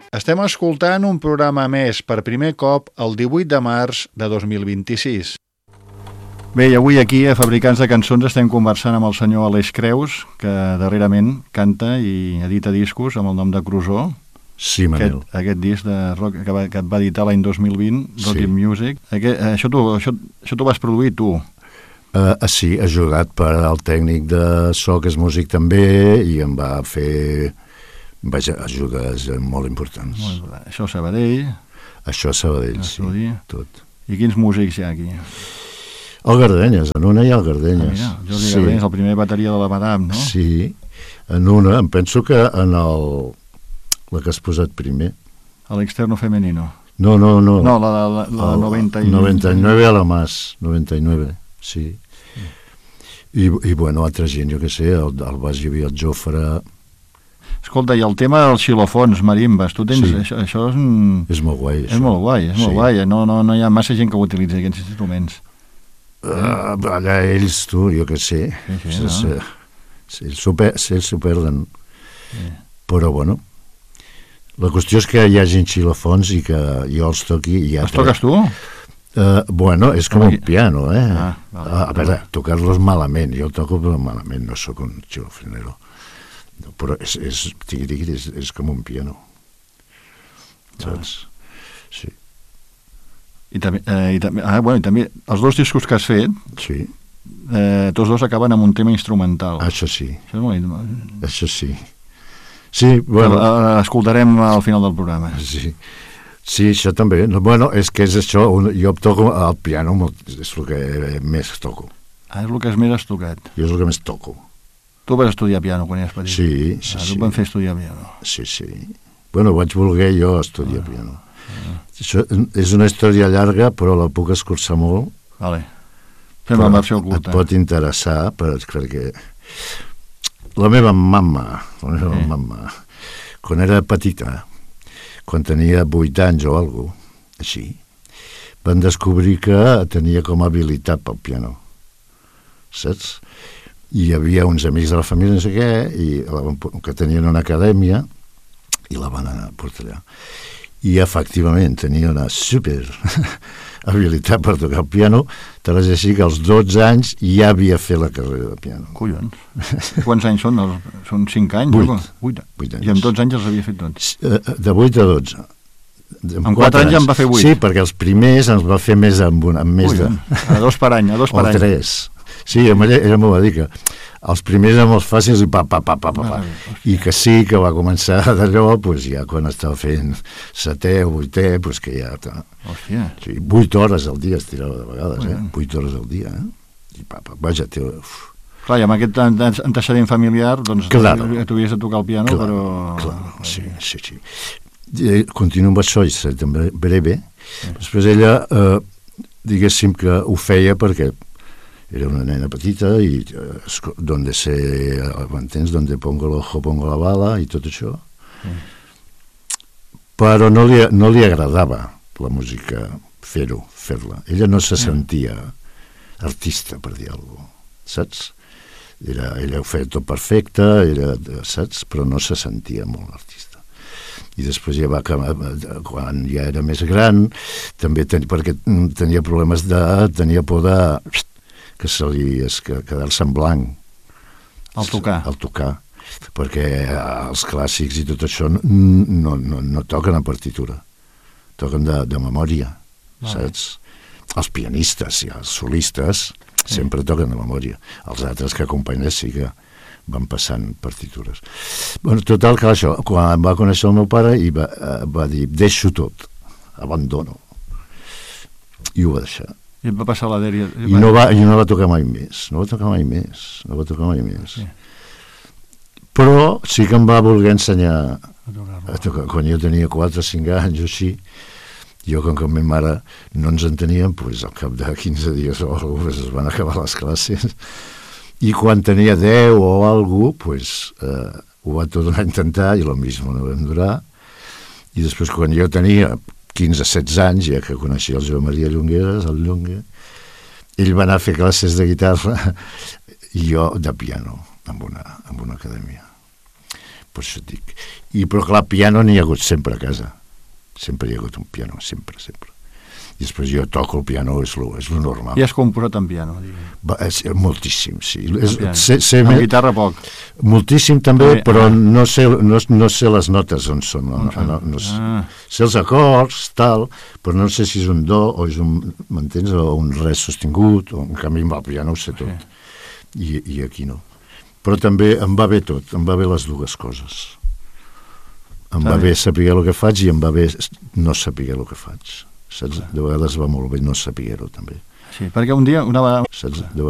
Estem escoltant un programa més per primer cop el 18 de març de 2026. Bé, i avui aquí a Fabricants de Cançons estem conversant amb el senyor Aleix Creus, que darrerament canta i edita discos amb el nom de Crusó. Sí, Manel. Aquest disc de rock que et va editar l'any 2020, Rock in Music. Això t'ho vas produir tu? Sí, ajudat per el tècnic de so, que és músic també, i em va fer ajudes molt importants. Això a Sabadell. Això a Sabadell, sí, tot. I quins músics hi ha aquí? El Gardenyes, en una hi ha el Gardenyes. Mira, Jordi Gardenyes, el primer bateria de la Madame, no? Sí, en una, em penso que en la que has posat primer. A l'externo femenino. No. No, la 99. 99 a la Mas, 99, sí. I bueno, altra gent, jo què sé, al baix hi havia el Jofre. Escolta, i el tema dels xilòfons, marimbes, tu tens... Sí. Això és... És molt guai, això. És molt guai. No hi ha massa gent que utilitza aquests instruments. Allà ells, tu, jo què sé. Sí, ells s'ho perden. Sí. Però, bueno, la qüestió és que hi hagi xilòfons i que jo els toqui... Els toques tu? Bueno, és com un piano, vale, a veure, tocar-los malament. Jo el toco però malament, no sóc un xilofonero. Però és com un piano. Saps? Sí. I també els dos discos que has fet, sí. Tots dos acaben amb un tema instrumental. Això sí. Això sí. Sí, bueno. L'escoltarem al final del programa. Sí, això també. Bueno, és que és això, jo toco el piano, és el que més toco. És el que més has tocat. Jo és el que més toco. Tu vas estudiar piano quan eres petit? Sí. Tu van fer estudiar piano? Sí. Bueno, vaig voler jo estudiar piano. Això és una història llarga, però la puc escurçar molt. Vale. Fem la versió curta. Et pot interessar, perquè la meva mama, quan era petita, quan tenia 8 anys o alguna cosa, així, van descobrir que tenia com a habilitat pel piano. Saps? I hi havia uns amics de la família, no sé què, que tenien una acadèmia, i la van anar a portar allà. I efectivament tenia una super habilitat per tocar el piano, tal és així que als 12 anys ja havia fet la carrera de piano. Collons. Quants anys són? Són 5 anys? 8 anys. I amb 12 anys els havia fet tots? De 8 a 12. Amb 4 anys em va fer 8? Sí, perquè els primers ens va fer més amb més de... A 2 per any, o 3. Sí, ella m'ho va dir que els primers eren molt fàcils i i que sí, que va començar d'allò, doncs ja quan estava fent 7è o 8è, doncs que ja... Hòstia. Sí, 8 hores al dia es tirava de vegades, 8 hores al dia, I vaja, clar, i amb aquest antecedent familiar, doncs tu havies de tocar el piano, però... Clar, sí. Continuo amb això, i també breve. Després ella, diguéssim que ho feia perquè era una nena petita i donde pongo el ojo pongo la bala i tot això. Però no li agradava la música, fer-la. Ella no se sentia artista, per dir alguna cosa, saps? Ella ho feia tot perfecte, saps? Però no se sentia molt artista. I després ja va acabar, quan ja era més gran, també perquè tenia problemes tenia por de que quedar-se en blanc al tocar, perquè els clàssics i tot això no toquen a partitura, toquen de memòria, saps? Els pianistes i els solistes sempre toquen de memòria, els altres que acompanyen sí que van passant partitures. Bueno, total, que això, quan va conèixer el meu pare i va dir, deixo tot, abandono, i ho va deixar. I et va passar la dèria... I no va tocar mai més. Sí. Però sí que em va voler ensenyar a tocar. Quan jo tenia 4 o 5 anys o així, jo, com que amb ma mare no ens enteníem, doncs al cap de 15 dies o alguna cosa es van acabar les classes. I quan tenia 10 o alguna cosa, ho va tornar a intentar i el mismo no vam durar. I després, quan jo tenia 15-16 anys, ja que coneixia el Joan Maria Llongueras, el Llongue, ell va anar a fer classes de guitarra i jo de piano, en una acadèmia. Per això et dic. Però clar, piano n'hi ha hagut sempre a casa. Sempre hi ha hagut un piano, sempre. I després jo toco el piano, és lo normal. I has composat en piano? Moltíssim, sí. Amb guitarra poc? Moltíssim també, però no sé les notes on són. Sé els acords, tal, però no sé si és un do o és m'entens, o un re sostingut, o en canvi amb el piano ho sé tot. I aquí no. Però també em va bé tot, em va bé les dues coses. Em va bé saber el que faig i em va bé no saber el que faig. Saps? De vegades va molt bé no saber-ho també. Sí, perquè un dia... Saps? De